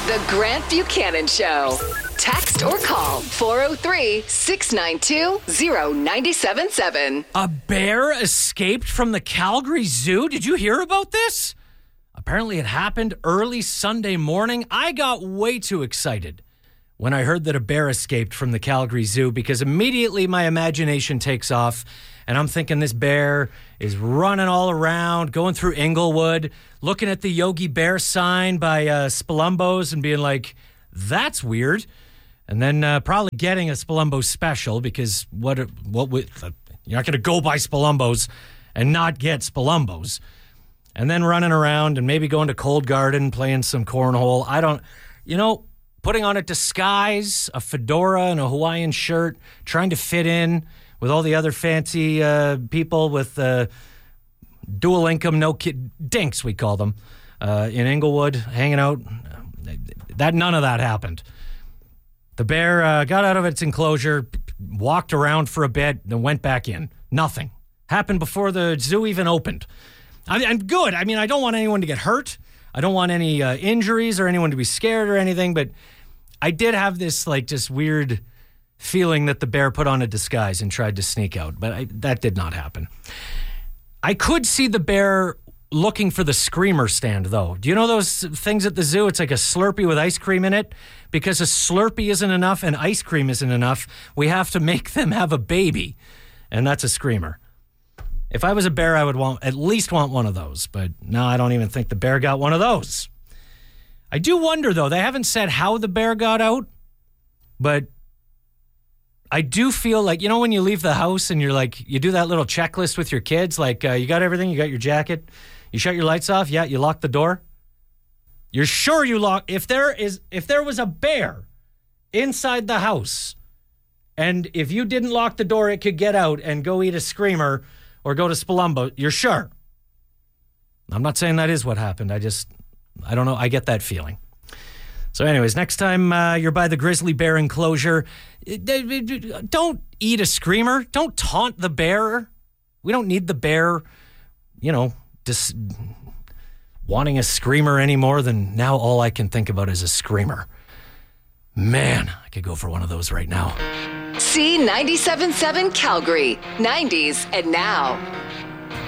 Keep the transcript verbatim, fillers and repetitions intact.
The Grant Buchanan Show. Text or call four oh three, six nine two, oh nine seven seven. A bear escaped from the Calgary Zoo. Did you hear about this? Apparently it happened early Sunday morning. I got way too excited when I heard that a bear escaped from the Calgary Zoo because immediately my imagination takes off and I'm thinking this bear is running all around, going through Inglewood, looking at the Yogi Bear sign by uh, Spolumbos and being like, that's weird. And then uh, probably getting a Spolumbo special because what what would, you're not going to go by Spolumbos and not get Spolumbos. And then running around and maybe going to Cold Garden, playing some cornhole. I don't, you know, putting on a disguise, a fedora and a Hawaiian shirt, trying to fit in with all the other fancy uh, people with uh, dual income, no kid, dinks we call them, uh, in Inglewood, hanging out. That none of that happened. The bear uh, got out of its enclosure, walked around for a bit, then went back in. Nothing. Happened before the zoo even opened. I mean, I'm good. I mean, I don't want anyone to get hurt. I don't want any uh, injuries or anyone to be scared or anything, but I did have this, like, just weird feeling that the bear put on a disguise and tried to sneak out, but I, that did not happen. I could see the bear looking for the Screamer stand, though. Do you know those things at the zoo? It's like a Slurpee with ice cream in it. Because a Slurpee isn't enough and ice cream isn't enough, we have to make them have a baby. And that's a Screamer. If I was a bear, I would want at least want one of those. But no, I don't even think the bear got one of those. I do wonder, though. They haven't said how the bear got out. But I do feel like, you know, when you leave the house and you're like, you do that little checklist with your kids. Like, uh, you got everything? You got your jacket? You shut your lights off? Yeah, you lock the door? You're sure you lock... If there is, if there was a bear inside the house, and if you didn't lock the door, it could get out and go eat a Screamer or go to Spolumbo, you're sure. I'm not saying that is what happened. I just... I don't know. I get that feeling. So anyways, next time uh, you're by the grizzly bear enclosure, don't eat a Screamer. Don't taunt the bear. We don't need the bear, you know, just wanting a Screamer any more than now all I can think about is a Screamer. Man, I could go for one of those right now. C ninety-seven point seven Calgary, nineties and now.